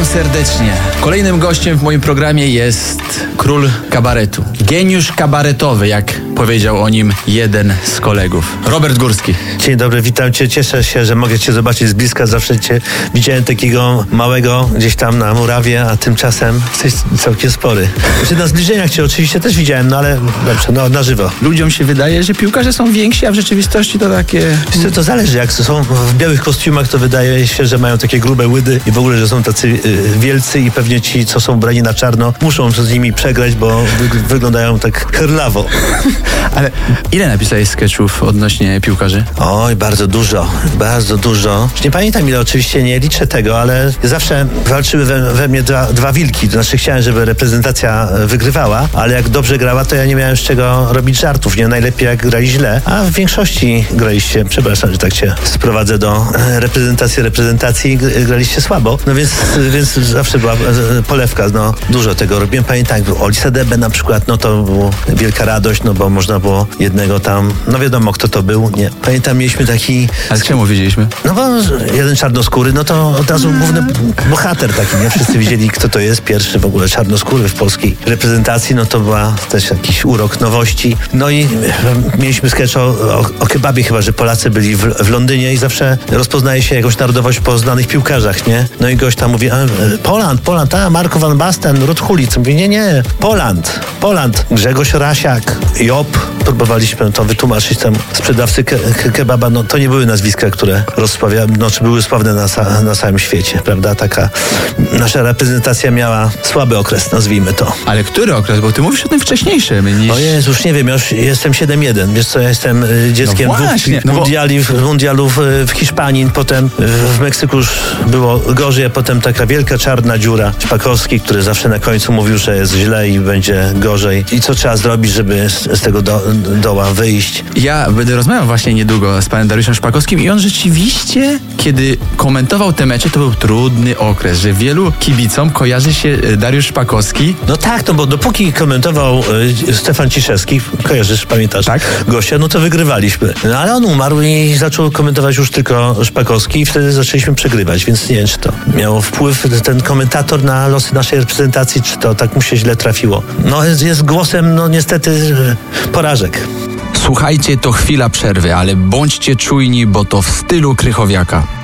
serdecznie. Kolejnym gościem w moim programie jest król kabaretu. Geniusz kabaretowy, jak powiedział o nim jeden z kolegów. Robert Górski. Dzień dobry, witam Cię. Cieszę się, że mogę Cię zobaczyć z bliska. Zawsze Cię widziałem takiego małego gdzieś tam na murawie, a tymczasem jesteś całkiem spory. Na zbliżeniach Cię oczywiście też widziałem, no ale dobrze, na żywo. Ludziom się wydaje, że piłkarze są więksi, a w rzeczywistości to takie... To zależy, jak są w białych kostiumach, to wydaje się, że mają takie grube łydy i w ogóle, że są tacy wielcy i pewnie ci, co są ubrani na czarno, muszą z nimi przegrać, bo wyglądają tak herlawo. Ale ile napisałeś sketchów odnośnie piłkarzy? Oj, bardzo dużo. Już nie pamiętam ile, oczywiście nie liczę tego, ale zawsze walczyły we mnie dwa wilki. Znaczy chciałem, żeby reprezentacja wygrywała, ale jak dobrze grała, to ja nie miałem z czego robić żartów. Nie najlepiej jak grali źle, a w większości graliście, przepraszam, że tak cię sprowadzę do reprezentacji, graliście słabo. No więc zawsze była polewka, no dużo tego robiłem. Pamiętam, jak Olisa Debe na przykład, no to było wielka radość, no bo można było jednego tam, no wiadomo kto to był, nie. Pamiętam, mieliśmy taki... Ale czemu wiedzieliśmy? No bo jeden czarnoskóry, no to od razu główny bohater taki, nie? Wszyscy wiedzieli kto to jest, pierwszy w ogóle czarnoskóry w polskiej reprezentacji, no to była też jakiś urok nowości. No i mieliśmy sketch o kebabie chyba, że Polacy byli w Londynie i zawsze rozpoznaje się jakąś narodowość po znanych piłkarzach, nie? No i gość tam mówi, Poland, Marco van Basten, Ruud Gullit. Mówi, nie, Poland, Grzegorz Rasiak, Job. Próbowaliśmy to wytłumaczyć tam sprzedawcy kebaba, no to nie były nazwiska, które czy były sławne na całym świecie, prawda? Taka nasza reprezentacja miała słaby okres, nazwijmy to. Ale który okres? Bo ty mówisz o tym wcześniejszym niż... O Jezu, już nie wiem, ja już jestem 7-1. Wiesz co, ja jestem dzieckiem mundialu w Hiszpanii, potem w Meksyku już było gorzej, a potem taka wielka czarna dziura. Szpakowski, który zawsze na końcu mówił, że jest źle i będzie gorzej. I co trzeba zrobić, żeby z tego doła wyjść? Ja będę rozmawiał właśnie niedługo z panem Dariuszem Szpakowskim i on rzeczywiście, kiedy komentował te mecze, to był trudny okres, że wielu kibicom kojarzy się Dariusz Szpakowski. No tak, no bo dopóki komentował Stefan Ciszewski, kojarzysz, pamiętasz? Tak. Gościa, no to wygrywaliśmy. No ale on umarł i zaczął komentować już tylko Szpakowski i wtedy zaczęliśmy przegrywać, więc nie wiem, czy to miało wpływ ten komentator na losy naszej reprezentacji, czy to tak mu się źle trafiło. No jest głosem, no niestety, porażek. Słuchajcie, to chwila przerwy, ale bądźcie czujni, bo to w stylu Krychowiaka.